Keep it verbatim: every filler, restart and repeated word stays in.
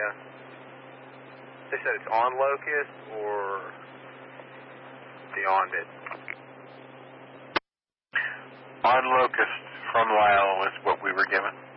uh, they said it's on Locust or beyond it? On Locust from Lyle is what we were given.